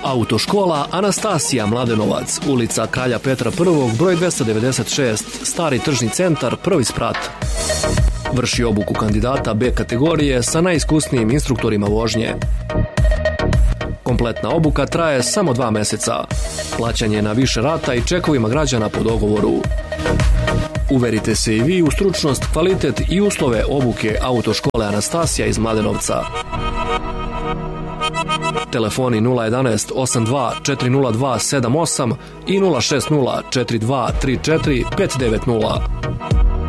Autoškola Anastasija Mladenovac, ulica Kralja Petra I, broj 296, Stari tržni centar, prvi sprat. Vrši obuku kandidata B kategorije sa najiskusnijim instruktorima vožnje. Kompletna obuka traje samo 2 meseca. Plaćanje na više rata i čekovima građana po dogovoru. Uverite se i vi u stručnost, kvalitet i uslove obuke Autoškole Anastasija iz Mladenovca. Telefoni 011 82 402 78 i 060 42 34 590.